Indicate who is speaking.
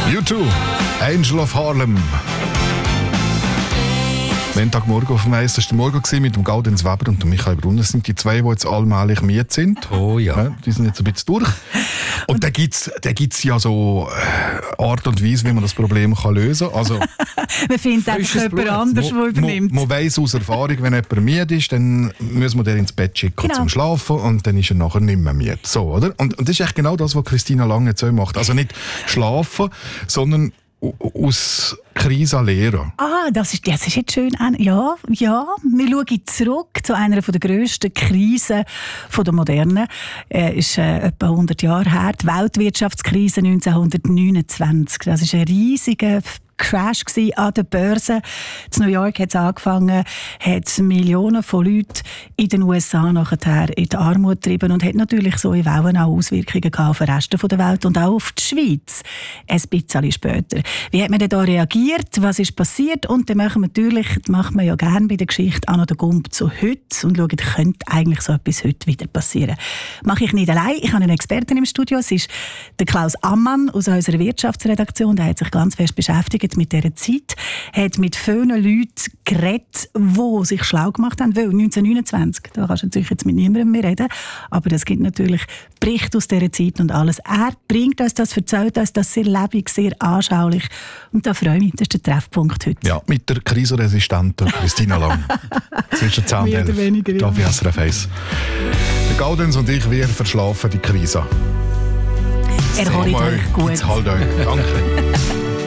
Speaker 1: U2, Angel of Harlem. Montagmorgen auf dem Eis, das war der Morgen mit dem Gaudenz Weber und dem Michael Brunner. Das sind die zwei, die jetzt allmählich miet sind.
Speaker 2: Oh ja.
Speaker 1: Die sind jetzt ein bisschen durch. Und da gibt's ja so Art und Weise, wie man das Problem kann lösen kann. Also,
Speaker 3: man findet einfach jemand anderes, der übernimmt.
Speaker 1: Man weiss aus Erfahrung, wenn jemand müde ist, dann muss man den ins Bett schicken zum Schlafen und dann ist er nachher nicht mehr müde. So, oder? Und das ist echt genau das, was Christina Lange jetzt macht. Also nicht schlafen, sondern aus Krisen lernen.
Speaker 3: Das ist jetzt schön. Ja, wir schauen zurück zu einer der grössten Krisen der Moderne. Ist etwa 100 Jahre her, die Weltwirtschaftskrise 1929. Das ist ein riesiger Crash an der Börse. In New York hat es angefangen, hat Millionen von Leuten in den USA nachher in die Armut getrieben und hat natürlich so in Wellen auch Auswirkungen auf den Rest der Welt und auch auf die Schweiz. Ein bisschen später. Wie hat man denn da reagiert? Was ist passiert? Und dann machen wir ja gerne bei der Geschichte auch noch den Gump zu heute und schauen, könnte eigentlich so etwas heute wieder passieren. Mache ich nicht allein. Ich habe einen Experten im Studio. Es ist der Klaus Ammann aus unserer Wirtschaftsredaktion. Der hat sich ganz fest beschäftigt mit dieser Zeit, hat mit vielen Leuten geredet, die sich schlau gemacht haben. Weil 1929, da kannst du natürlich jetzt mit niemandem mehr reden, aber es gibt natürlich Berichte aus dieser Zeit und alles. Er bringt uns das, erzählt uns das sehr lebendig, sehr anschaulich. Und da freue ich mich, das ist der Treffpunkt heute.
Speaker 1: Ja, mit der krisenresistenten Christina Lang. Zwischen 10 und 11. Da bei SRF 1. Der Gaudenz und ich, wir verschlafen die Krise.
Speaker 3: Erholt euch gut.
Speaker 1: Halt euch. Danke.